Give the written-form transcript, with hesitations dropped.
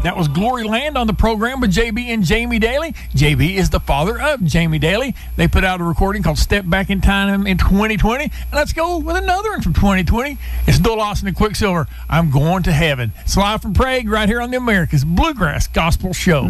That was Glory Land on the program with JB and Jamie Daly. JB is the father of Jamie Daly. They put out a recording called Step Back in Time in 2020. And let's go with another one from 2020. It's Bill Lawson and Quicksilver. I'm Going to Heaven. It's live from Prague right here on the America's Bluegrass Gospel Show.